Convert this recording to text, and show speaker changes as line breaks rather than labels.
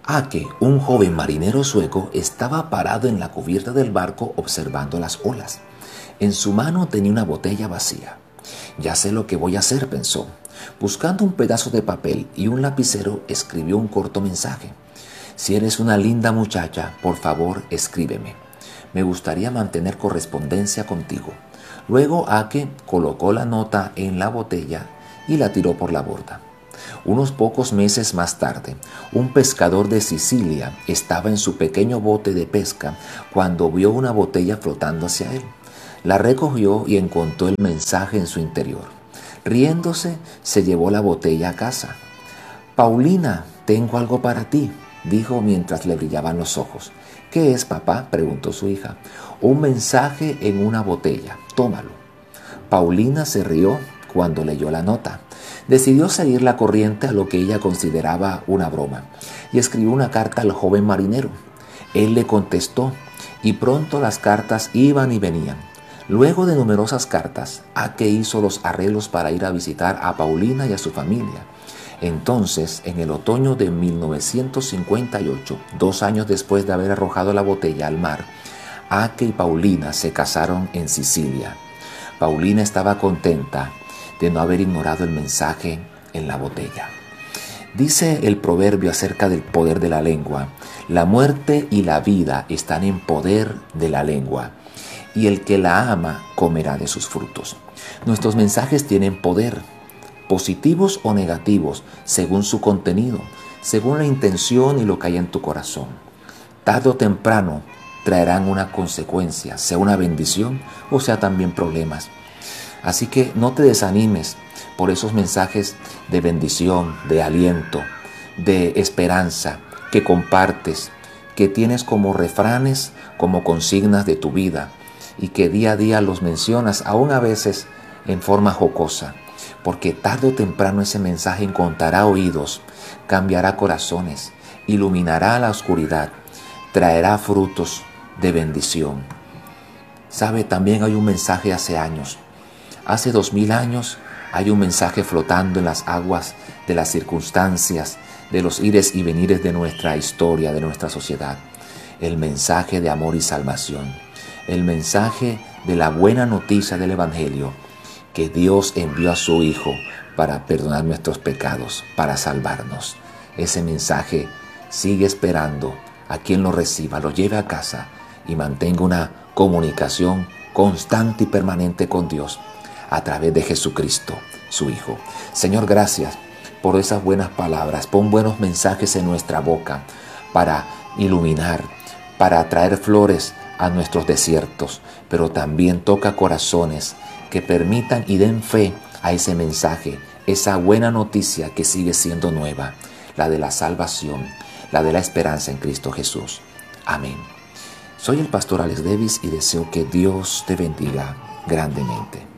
Ake, un joven marinero sueco, estaba parado en la cubierta del barco observando las olas. En su mano tenía una botella vacía. Ya sé lo que voy a hacer, pensó. Buscando un pedazo de papel y un lapicero, escribió un corto mensaje. Si eres una linda muchacha, por favor, escríbeme. Me gustaría mantener correspondencia contigo. Luego Ake colocó la nota en la botella y la tiró por la borda. Unos pocos meses más tarde, un pescador de Sicilia estaba en su pequeño bote de pesca cuando vio una botella flotando hacia él. La recogió y encontró el mensaje en su interior. Riéndose, se llevó la botella a casa. «Paulina, tengo algo para ti», dijo mientras le brillaban los ojos. «¿Qué es, papá?», preguntó su hija. «Un mensaje en una botella. Tómalo». Paulina se rió cuando leyó la nota. Decidió seguir la corriente a lo que ella consideraba una broma y escribió una carta al joven marinero. Él le contestó y pronto las cartas iban y venían. Luego de numerosas cartas, Ake hizo los arreglos para ir a visitar a Paulina y a su familia. Entonces, en el otoño de 1958, 2 años después de haber arrojado la botella al mar, Ake y Paulina se casaron en Sicilia. Paulina estaba contenta de no haber ignorado el mensaje en la botella. Dice el proverbio acerca del poder de la lengua: la muerte y la vida están en poder de la lengua, y el que la ama comerá de sus frutos. Nuestros mensajes tienen poder, positivos o negativos, según su contenido, según la intención y lo que hay en tu corazón. Tarde o temprano traerán una consecuencia, sea una bendición o sea también problemas. Así que no te desanimes por esos mensajes de bendición, de aliento, de esperanza que compartes, que tienes como refranes, como consignas de tu vida y que día a día los mencionas, aún a veces en forma jocosa, porque tarde o temprano ese mensaje encontrará oídos, cambiará corazones, iluminará la oscuridad, traerá frutos de bendición. ¿Sabe? También hay un mensaje hace años. Hace 2000 años hay un mensaje flotando en las aguas de las circunstancias, de los ires y venires de nuestra historia, de nuestra sociedad. El mensaje de amor y salvación. El mensaje de la buena noticia del Evangelio, que Dios envió a su Hijo para perdonar nuestros pecados, para salvarnos. Ese mensaje sigue esperando a quien lo reciba, lo lleve a casa y mantenga una comunicación constante y permanente con Dios a través de Jesucristo, su Hijo. Señor, gracias por esas buenas palabras. Pon buenos mensajes en nuestra boca para iluminar, para traer flores a nuestros desiertos, pero también toca corazones que permitan y den fe a ese mensaje, esa buena noticia que sigue siendo nueva, la de la salvación, la de la esperanza en Cristo Jesús. Amén. Soy el pastor Alex Davis y deseo que Dios te bendiga grandemente.